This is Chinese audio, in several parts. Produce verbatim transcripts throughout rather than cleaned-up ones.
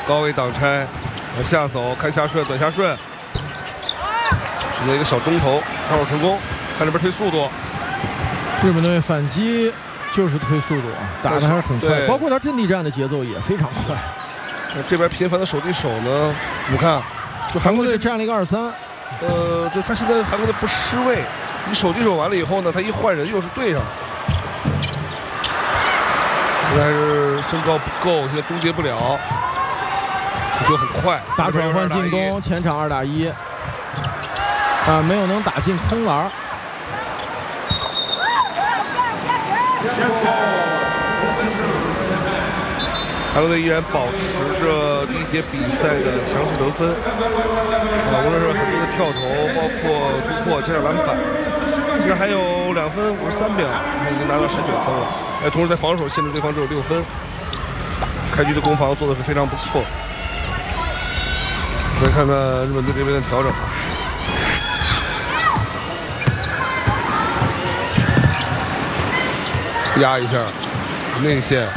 高位挡拆，往下走，看下顺，短下顺，选择一个小中投，防守成功。看这边推速度， 日本队反击就是推速度啊，打的还是很快，包括他阵地战的节奏也非常快。 这边频繁的手递手呢，你看，就韩国队占了一个二三。 呃，就他现在韩国队不失位，你手递手完了以后呢，他一换人又是对上。现在还是身高不够，现在终结不了，就很快打转换进攻，前场二打一，啊，没有能打进空篮。 韩国队依然保持着第一节比赛的强势得分，啊，无论是很多的跳投，包括突破、接上篮板，现在还有两分五十三秒，已经拿到十九分了。哎，同时在防守限制对方只有六分，开局的攻防做的是非常不错。再看看日本队这边的调整啊，压一下内线。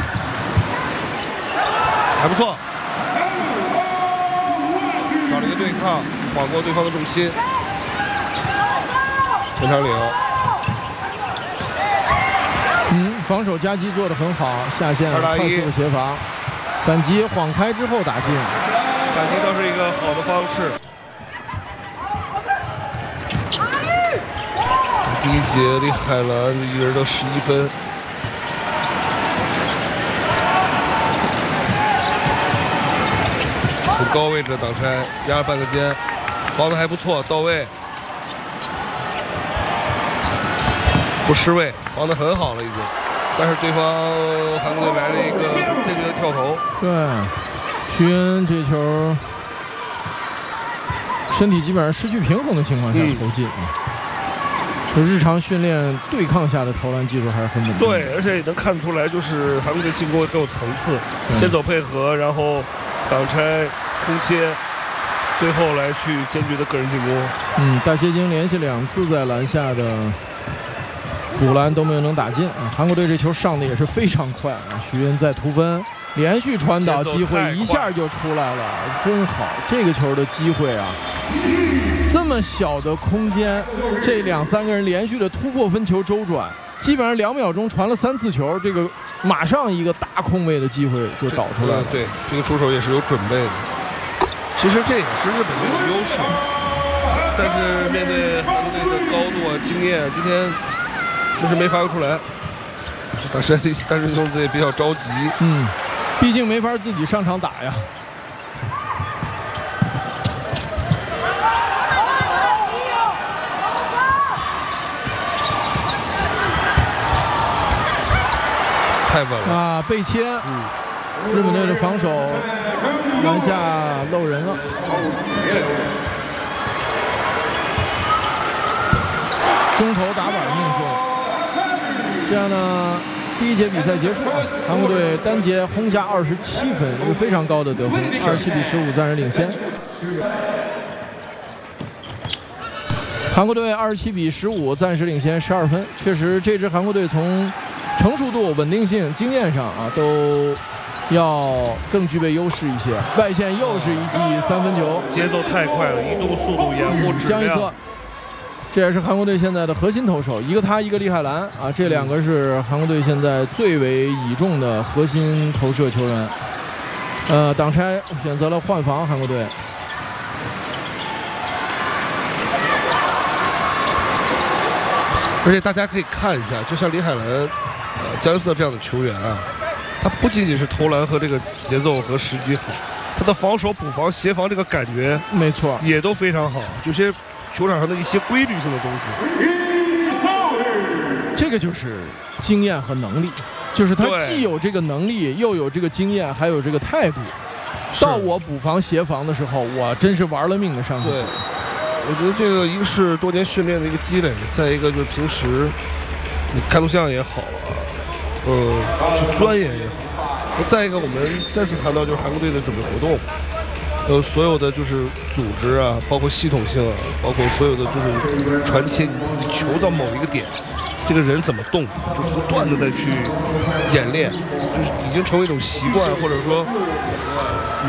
还不错，找了一个对抗，晃过对方的重心，陈长岭。 嗯，防守夹击做得很好，下线快速的协防，反击晃开之后打进， 反击倒是一个好的方式。第一节李海兰一个人得十一分。高位置的挡拆，压了半个肩，防的还不错，到位，不失位，防的很好了已经。但是对方韩国队来了一个坚决的跳投。 对，徐恩这球身体基本上失去平衡的情况下投进。嗯、就日常训练对抗下的投篮技术还是很稳定。 对，而且也能看出来，就是韩国队进攻很有层次，先走配合，然后挡拆。空切，最后来去坚决的个人进攻。 嗯，大协京连续两次在篮下的补篮都没有能打进啊。韩国队这球上的也是非常快啊，徐云在突分，连续传导机会一下就出来了，真好。这个球的机会啊，这么小的空间，这两三个人连续的突破分球周转，基本上两秒钟传了三次球，这个马上一个大空位的机会就导出来了。 对，这个出手也是有准备的。其实这也是日本队的优势，但是面对韩国队的高度啊、经验，今天确实没发挥出来。但是但是兄弟也比较着急， 嗯，毕竟没法自己上场打呀。 太稳了啊！背切，嗯，日本队的防守篮下漏人了。中投打板命中，这样呢，第一节比赛结束，韩国队单节轰下二十七分，一个非常高的得分，二十七比十五暂时领先。韩国队二十七比十五暂时领先十二分，确实这支韩国队从成熟度、稳定性、经验上啊，都要更具备优势一些。外线又是一记三分球， 节奏太快了，移动速度、掩护质量。 江一策，这也是韩国队现在的核心投手，一个他，一个李海兰啊，这两个是韩国队现在最为倚重的核心投射球员。呃，挡拆选择了换防，韩国队。 而且大家可以看一下，就像李海兰、呃江一策这样的球员啊，他不仅仅是投篮和这个节奏和时机好，他的防守、补防、协防这个感觉， 没错， 也都非常好。有些球场上的一些规律性的东西， 这个就是经验和能力，就是他既有这个能力，又有这个经验，还有这个态度。到我补防协防的时候，我真是玩了命的上场。 对。我觉得这个一个是多年训练的一个积累，再一个就是平时你看录像也好啊，呃，去钻研也好。那再一个，我们再次谈到就是韩国队的准备活动，呃，所有的就是组织啊，包括系统性啊，包括所有的就是传切，你球到某一个点，这个人怎么动，就不断的再去演练，就是已经成为一种习惯，或者说